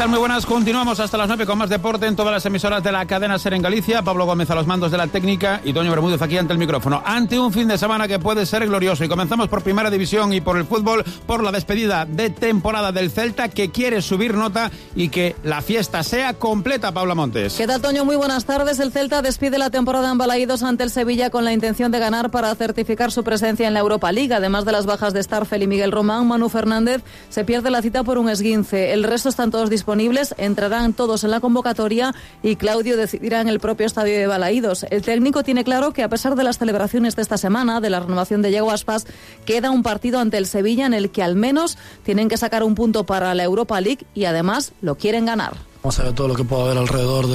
tal? Muy buenas. Continuamos hasta las 9 con más deporte en todas las emisoras de la cadena SER en Galicia. Pablo Gómez a los mandos de la técnica y Toño Bermúdez aquí ante el micrófono. Ante un fin de semana que puede ser glorioso. Y comenzamos por Primera División y por el fútbol, por la despedida de temporada del Celta, que quiere subir nota y que la fiesta sea completa. Paula Montes. ¿Qué tal, Toño? Muy buenas tardes. El Celta despide la temporada en Balaídos ante el Sevilla con la intención de ganar para certificar su presencia en la Europa League. Además de las bajas de Starfel y Miguel Román, Manu Fernández se pierde la cita por un esguince. El resto están todos disponibles, entrarán todos en la convocatoria y Claudio decidirá en el propio estadio de Balaídos. El técnico tiene claro que a pesar de las celebraciones de esta semana, de la renovación de Yago Aspas, queda un partido ante el Sevilla en el que al menos tienen que sacar un punto para la Europa League y además lo quieren ganar. Vamos a ver todo lo que pueda haber alrededor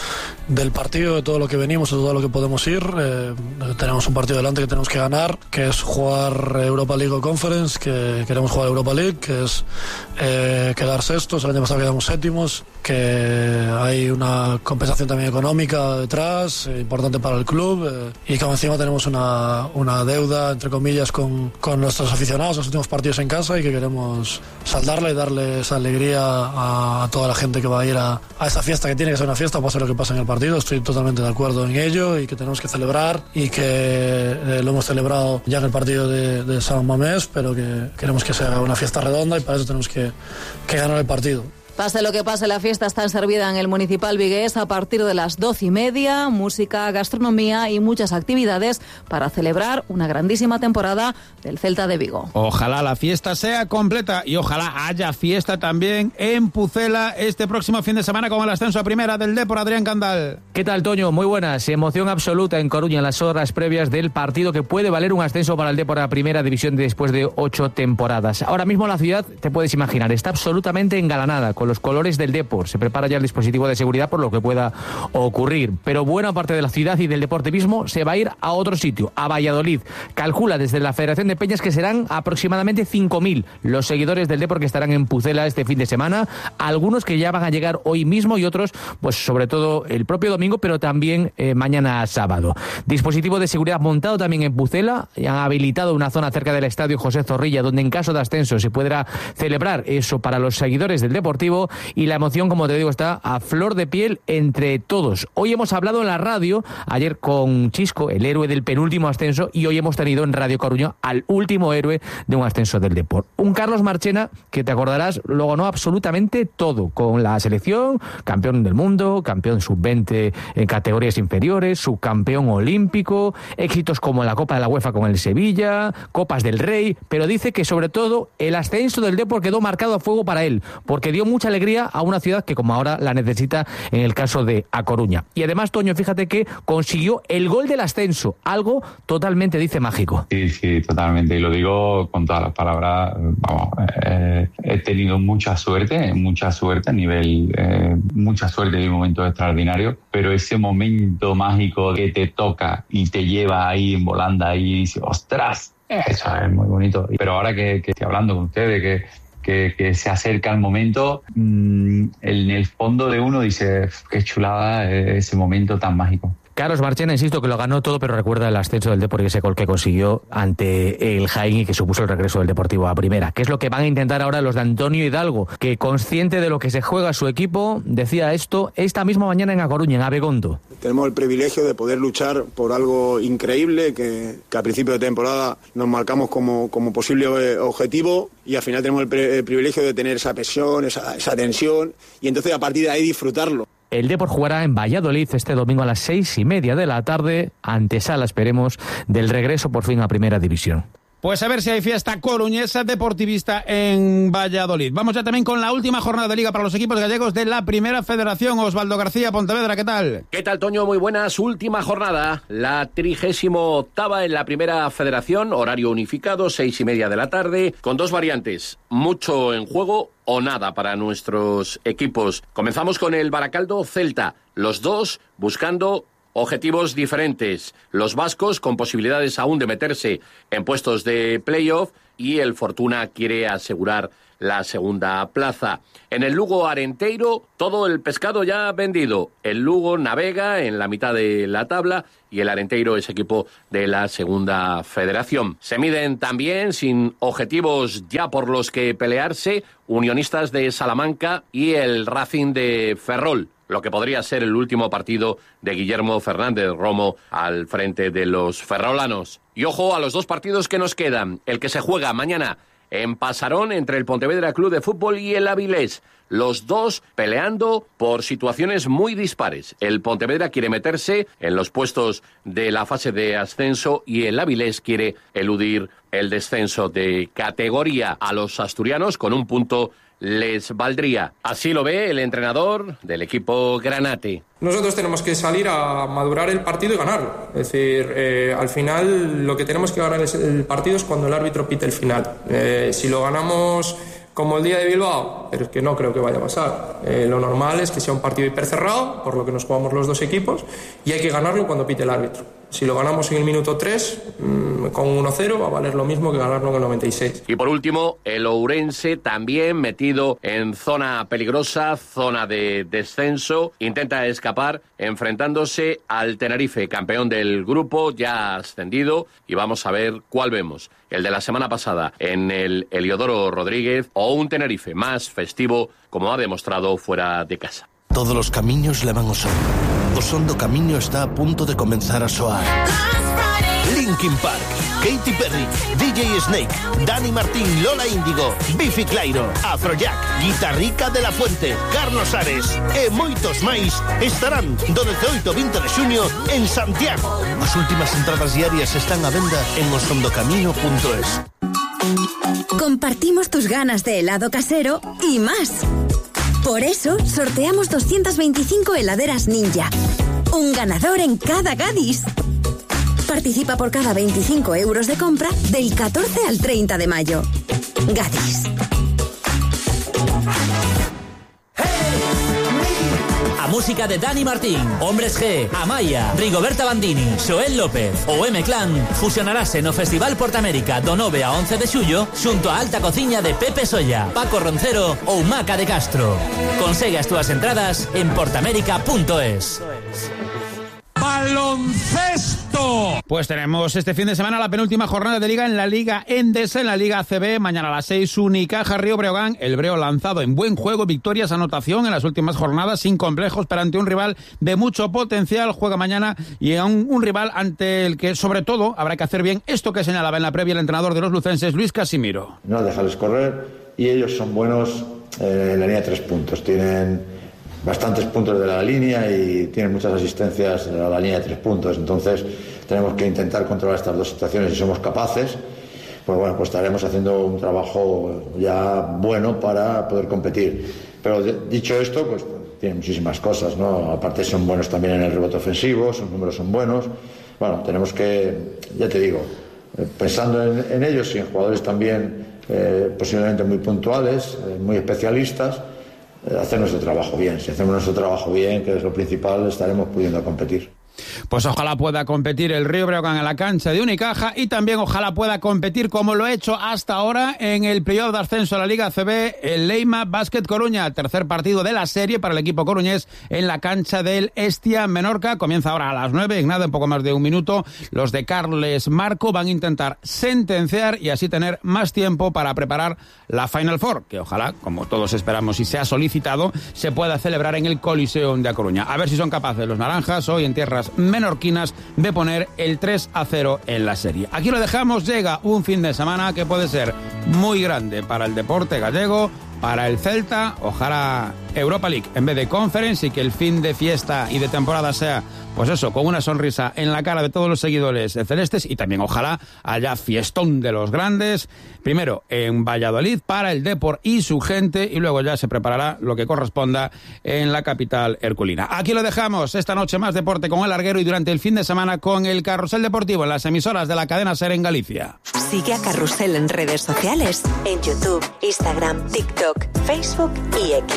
del partido, de todo lo que venimos, de todo lo que podemos ir. Tenemos un partido delante que tenemos que ganar, que es jugar Europa League o Conference, que queremos jugar Europa League, que es quedar sextos. El año pasado quedamos séptimos, que hay una compensación también económica detrás, importante para el club, y como encima tenemos una deuda, entre comillas, con nuestros aficionados, los últimos partidos en casa, y que queremos saldarla y darle esa alegría a toda la gente que va a ir a esa fiesta, que tiene que ser una fiesta, pase lo que pase en el partido. Estoy totalmente de acuerdo en ello y que tenemos que celebrar y que lo hemos celebrado ya en el partido de San Mamés, pero que queremos que sea una fiesta redonda y para eso tenemos que ganar el partido. Pase lo que pase, la fiesta está servida en el Municipal Vigués a partir de las 12:30. Música, gastronomía y muchas actividades para celebrar una grandísima temporada del Celta de Vigo. Ojalá la fiesta sea completa y ojalá haya fiesta también en Pucela este próximo fin de semana con el ascenso a primera del Depor. Adrián Candal. ¿Qué tal, Toño? Muy buenas. Emoción absoluta en Coruña en las horas previas del partido que puede valer un ascenso para el Depor a primera división después de 8 temporadas. Ahora mismo la ciudad, te puedes imaginar, está absolutamente engalanada con los colores del Depor. Se prepara ya el dispositivo de seguridad por lo que pueda ocurrir, pero buena parte de la ciudad y del deportivismo se va a ir a otro sitio, a Valladolid. Calcula desde la Federación de Peñas que serán aproximadamente 5.000 los seguidores del Depor que estarán en Pucela este fin de semana, algunos que ya van a llegar hoy mismo y otros, pues sobre todo el propio domingo, pero también mañana sábado. Dispositivo de seguridad montado también en Pucela, han habilitado una zona cerca del estadio José Zorrilla donde en caso de ascenso se podrá celebrar eso para los seguidores del Deportivo. Y la emoción, como te digo, está a flor de piel entre todos. Hoy hemos hablado en la radio, ayer con Chisco, el héroe del penúltimo ascenso, y hoy hemos tenido en Radio Coruña al último héroe de un ascenso del Depor. Un Carlos Marchena que, te acordarás, lo ganó absolutamente todo con la selección, campeón del mundo, campeón sub-20 en categorías inferiores, subcampeón olímpico, éxitos como la Copa de la UEFA con el Sevilla, Copas del Rey, pero dice que sobre todo el ascenso del Depor quedó marcado a fuego para él, porque dio mucha alegría a una ciudad que como ahora la necesita en el caso de A Coruña. Y además, Toño, fíjate que consiguió el gol del ascenso, algo totalmente, dice, mágico. Sí, totalmente, y lo digo con todas las palabras. Vamos, he tenido mucha suerte a nivel, mucha suerte en momentos extraordinarios, pero ese momento mágico que te toca y te lleva ahí en volanda y dices, ¡ostras! Eso es muy bonito. Pero ahora que estoy hablando con ustedes, que se acerca el momento, en el fondo de uno dice, qué chulada ese momento tan mágico. Carlos Marchena, insisto, que lo ganó todo, pero recuerda el ascenso del Depor y ese gol que consiguió ante el Jaén y que supuso el regreso del Deportivo a primera. ¿Qué es lo que van a intentar ahora los de Antonio Hidalgo? Que, consciente de lo que se juega su equipo, decía esto esta misma mañana en A Coruña, en Abegondo. Tenemos el privilegio de poder luchar por algo increíble que a principio de temporada nos marcamos como posible objetivo, y al final tenemos el privilegio de tener esa presión, esa tensión, y entonces a partir de ahí disfrutarlo. El Depor jugará en Valladolid este domingo a las 6:30 de la tarde, antesala, esperemos, del regreso por fin a Primera División. Pues a ver si hay fiesta coruñesa deportivista en Valladolid. Vamos ya también con la última jornada de Liga para los equipos gallegos de la Primera Federación. Osvaldo García, Pontevedra, ¿qué tal? ¿Qué tal, Toño? Muy buenas. Última jornada, la 38ª en la Primera Federación, horario unificado, 6:30 de la tarde, con dos variantes, mucho en juego o nada para nuestros equipos. Comenzamos con el Baracaldo Celta, los dos buscando objetivos diferentes. Los vascos con posibilidades aún de meterse en puestos de playoff y el Fortuna quiere asegurar la segunda plaza. En el Lugo Arenteiro, todo el pescado ya vendido. El Lugo navega en la mitad de la tabla y el Arenteiro es equipo de la segunda federación. Se miden también, sin objetivos ya por los que pelearse, Unionistas de Salamanca y el Racing de Ferrol, lo que podría ser el último partido de Guillermo Fernández Romo al frente de los ferrolanos. Y ojo a los dos partidos que nos quedan. El que se juega mañana en Pasarón entre el Pontevedra Club de Fútbol y el Avilés. Los dos peleando por situaciones muy dispares. El Pontevedra quiere meterse en los puestos de la fase de ascenso y el Avilés quiere eludir el descenso de categoría. A los asturianos con un punto les valdría. Así lo ve el entrenador del equipo granate. Nosotros tenemos que salir a madurar el partido y ganarlo. Es decir, al final lo que tenemos que ganar el partido es cuando el árbitro pite el final. Si lo ganamos como el día de Bilbao, pero es que no creo que vaya a pasar. Lo normal es que sea un partido hipercerrado, por lo que nos jugamos los dos equipos, y hay que ganarlo cuando pite el árbitro. Si lo ganamos en el minuto 3, con 1-0, va a valer lo mismo que ganarlo en el 96. Y por último, el Ourense, también metido en zona peligrosa, zona de descenso, intenta escapar enfrentándose al Tenerife, campeón del grupo, ya ascendido, y vamos a ver cuál vemos. El de la semana pasada en el Heliodoro Rodríguez o un Tenerife más festivo, como ha demostrado fuera de casa. Todos los camiños levan ao sol. O son do camiño está a punto de comenzar a soar. Linkin Park, Katy Perry, DJ Snake, Dani Martín, Lola Índigo, Biffy Clyro, Afrojack, Guitarrica de la Fuente, Carlos Ares e moitos máis estarán do 18 ao 20 de xuño en Santiago. As últimas entradas diarias están á venda en osondocamino.es. Compartimos tus ganas de helado casero y más. Por eso, sorteamos 225 heladeras Ninja. Un ganador en cada Gadis. Participa por cada 25 euros de compra del 14 al 30 de mayo. Gadis. A música de Dani Martín, Hombres G, Amaya, Rigoberta Bandini, Xoel López ou M-Clan fusionarase no Festival Portamérica do 9 a 11 de xullo xunto a alta cociña de Pepe Solla, Paco Roncero ou Maca de Castro. Consegue as túas entradas en portamérica.es. ¡Baloncesto! Pues tenemos este fin de semana la penúltima jornada de Liga en la Liga Endesa, en la Liga ACB. Mañana a las 6, Unicaja Río Breogán. El Breo lanzado en buen juego, victorias, anotación en las últimas jornadas, sin complejos, pero ante un rival de mucho potencial. Juega mañana y a un rival ante el que, sobre todo, habrá que hacer bien esto que señalaba en la previa el entrenador de los lucenses, Luis Casimiro. No dejarles correr, y ellos son buenos en la línea de 3 puntos. Tienen bastantes puntos de la línea y tienen muchas asistencias a la línea de 3 puntos. Entonces tenemos que intentar controlar estas dos situaciones. Si somos capaces, pues bueno, pues estaremos haciendo un trabajo ya bueno para poder competir. Pero dicho esto, pues tienen muchísimas cosas, ¿no? Aparte son buenos también en el rebote ofensivo, sus números son buenos. Bueno, tenemos que, ya te digo, pensando en ellos y en jugadores también posiblemente muy puntuales, muy especialistas, hacer nuestro trabajo bien. Si hacemos nuestro trabajo bien, que es lo principal, estaremos pudiendo competir. Pues ojalá pueda competir el Río Breogán en la cancha de Unicaja y también ojalá pueda competir, como lo ha hecho hasta ahora, en el playoff de ascenso a la Liga ACB, el Leima Basket Coruña, tercer partido de la serie para el equipo coruñés en la cancha del Estia Menorca. Comienza ahora a las 9, en nada, un poco más de un minuto. Los de Carles Marco van a intentar sentenciar y así tener más tiempo para preparar la Final Four, que ojalá, como todos esperamos y se ha solicitado, se pueda celebrar en el Coliseum de A Coruña. A ver si son capaces los naranjas hoy en tierras menorquinas de poner el 3-0 en la serie. Aquí lo dejamos. Llega un fin de semana que puede ser muy grande para el deporte gallego, para el Celta. Ojalá Europa League en vez de Conference y que el fin de fiesta y de temporada sea, pues eso, con una sonrisa en la cara de todos los seguidores celestes, y también ojalá haya fiestón de los grandes, primero en Valladolid para el Depor y su gente, y luego ya se preparará lo que corresponda en la capital herculina. Aquí lo dejamos. Esta noche más deporte con el larguero y durante el fin de semana con el Carrusel Deportivo en las emisoras de la cadena SER en Galicia. Sigue a Carrusel en redes sociales, en YouTube, Instagram, TikTok, Facebook y X.